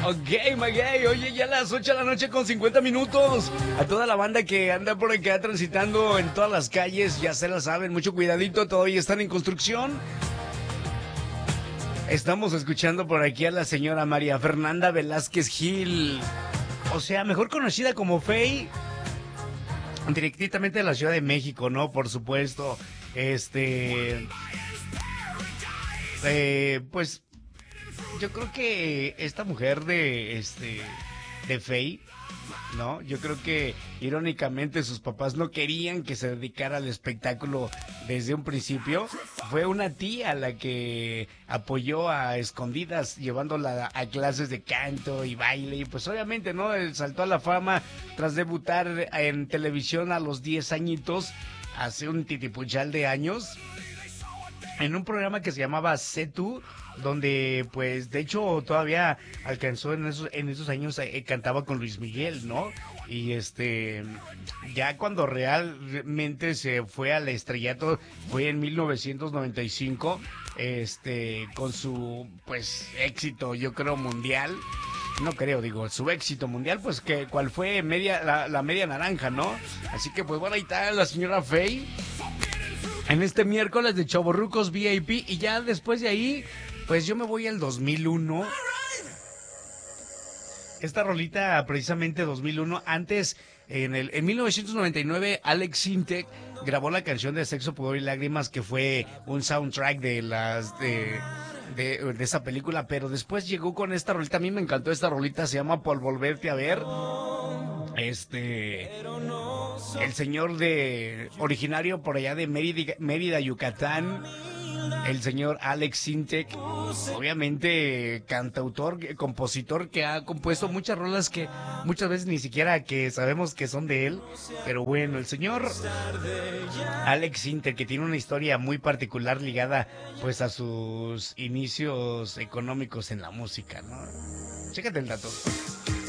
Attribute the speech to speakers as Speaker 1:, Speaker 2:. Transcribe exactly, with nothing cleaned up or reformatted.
Speaker 1: Ok, Maguey, oye, ya a las ocho de la noche con cincuenta minutos. A toda la banda que anda por acá transitando en todas las calles, ya se la saben, mucho cuidadito, todavía están en construcción. Estamos escuchando por aquí a la señora María Fernanda Velázquez Gil, o sea, mejor conocida como Fey, directamente de la Ciudad de México, ¿no? Por supuesto, este... Eh, pues yo creo que esta mujer de este de Faye, ¿no? Yo creo que irónicamente sus papás no querían que se dedicara al espectáculo desde un principio. Fue una tía la que apoyó a escondidas llevándola a clases de canto y baile y pues obviamente, ¿no? Él saltó a la fama tras debutar en televisión a los diez añitos, hace un titipuchal de años, en un programa que se llamaba Sé Tú, donde pues de hecho todavía alcanzó en esos en esos años, eh, cantaba con Luis Miguel, ¿no? Y este ya cuando realmente se fue al estrellato fue en mil novecientos noventa y cinco, este con su pues éxito, yo creo, mundial. No creo, digo, su éxito mundial, pues que cuál fue media la, la media naranja, ¿no? Así que pues bueno, ahí está la señora Faye en este miércoles de Chavorrucos V I P. Y ya después de ahí, pues yo me voy al dos mil uno. Esta rolita, precisamente dos mil uno. Antes, en el en mil novecientos noventa y nueve, Alex Sintek grabó la canción de Sexo, Pudor y Lágrimas, que fue un soundtrack de las de, de, de esa película. Pero después llegó con esta rolita. A mí me encantó esta rolita, se llama Por Volverte a Ver. Este... El señor de originario por allá de Mérida, Mérida, Yucatán, el señor Alex Sintek, obviamente cantautor, compositor, que ha compuesto muchas rolas que muchas veces ni siquiera que sabemos que son de él. Pero bueno, el señor Alex Sintek, que tiene una historia muy particular ligada pues a sus inicios económicos en la música, ¿no? Chécate el dato.